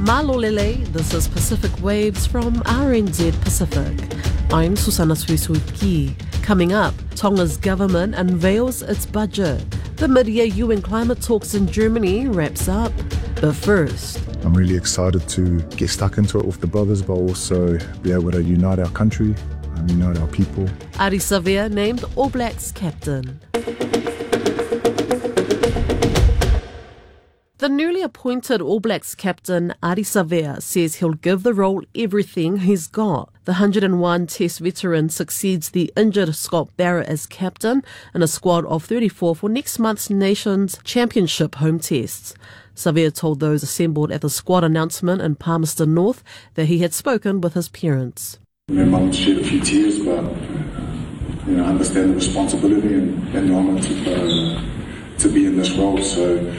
Malolele, this is Pacific Waves from RNZ Pacific. I'm Susana Suisuki. Coming up, Tonga's government unveils its budget. The mid-year UN climate talks in Germany wraps up. But first, I'm really excited to get stuck into it with the brothers, but also be able to unite our country and unite our people. Ardie Savea named All Blacks captain. The newly appointed All Blacks captain, Ardie Savea, says he'll give the role everything he's got. The 101 Test veteran succeeds the injured Scott Barrett as captain in a squad of 34 for next month's Nations Championship home tests. Savea told those assembled at the squad announcement in Palmerston North that he had spoken with his parents. My mum shed a few tears, but I understand the responsibility and the honour to be in this role. So,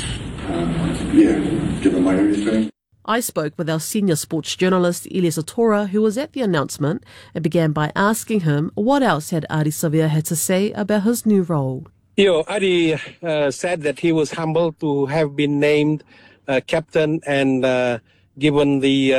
give him my everything. I spoke with our senior sports journalist, Elias Atora, who was at the announcement, and began by asking him what else had Ardie Savea had to say about his new role. Ardie said that he was humbled to have been named captain and given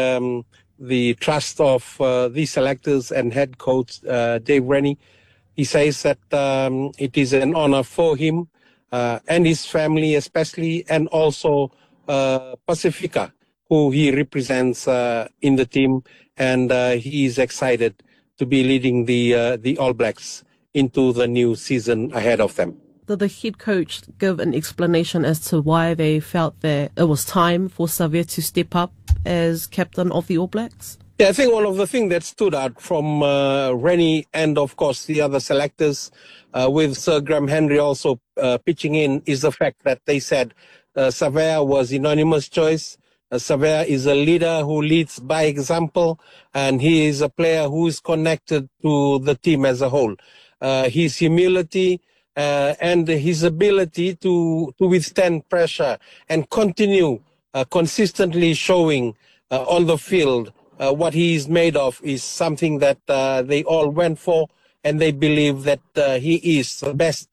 the trust of the selectors and head coach Dave Rennie. He says that it is an honor for him and his family especially, and also Pacifica, who he represents in the team, and he is excited to be leading the All Blacks into the new season ahead of them. Did the head coach give an explanation as to why they felt that it was time for Savea to step up as captain of the All Blacks? Yeah, I think one of the things that stood out from Rennie and, of course, the other selectors, with Sir Graham Henry also pitching in, is the fact that they said Savea was a unanimous choice. Savea is a leader who leads by example, and he is a player who is connected to the team as a whole. His humility and his ability to withstand pressure and continue consistently showing on the field what he is made of is something that they all went for, and they believe that he is the best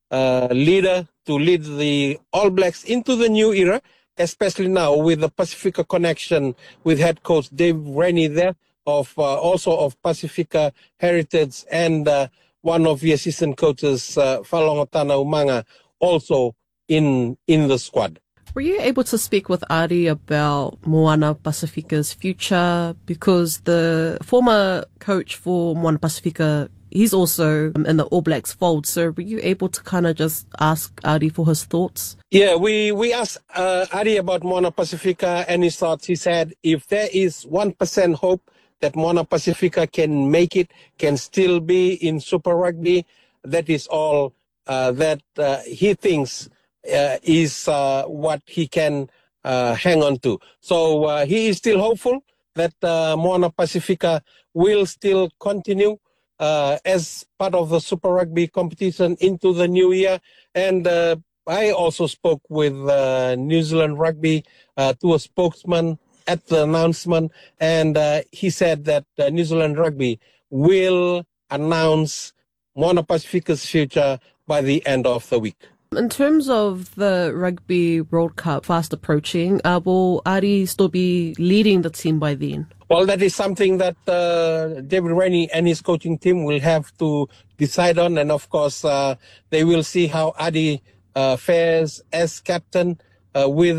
leader to lead the All Blacks into the new era, especially now with the Pacifica connection with head coach Dave Rennie there, also of Pacifica heritage, and one of the assistant coaches, Falongatana Umanga, also in the squad. Were you able to speak with Ardie about Moana Pacifica's future? Because the former coach for Moana Pacifica, he's also in the All Blacks fold. So were you able to kind of just ask Ardie for his thoughts? Yeah, we asked Ardie about Moana Pacifica and his thoughts. He said if there is 1% hope that Moana Pacifica can make it, can still be in Super Rugby, that is all that he thinks is what he can hang on to. So he is still hopeful that Moana Pacifica will still continue as part of the Super Rugby competition into the new year. And I also spoke with New Zealand Rugby, to a spokesman at the announcement, and he said that New Zealand Rugby will announce Moana Pacifica's future by the end of the week. In terms of the Rugby World Cup fast approaching, will Ardie still be leading the team by then? Well, that is something that David Rennie and his coaching team will have to decide on. And of course, they will see how Ardie fares as captain with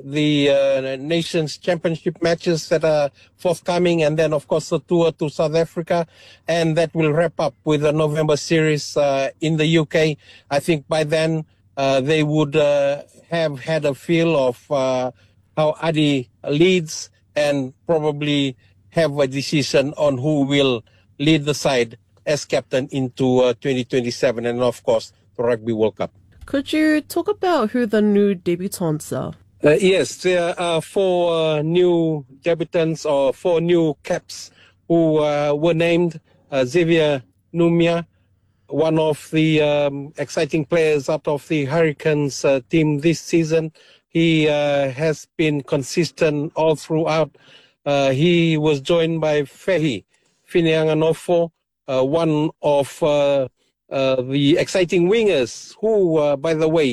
the Nations Championship matches that are forthcoming. And then, of course, the tour to South Africa. And that will wrap up with the November series in the UK. I think by then, they would have had a feel of how Ardie leads and probably have a decision on who will lead the side as captain into 2027 and, of course, the Rugby World Cup. Could you talk about who the new debutants are? Yes, there are 4 new debutants or 4 new caps who were named. Xavier Numia, one of the exciting players out of the Hurricanes team this season. He has been consistent all throughout. He was joined by Fehi Fineanganofo, one of the exciting wingers who, by the way,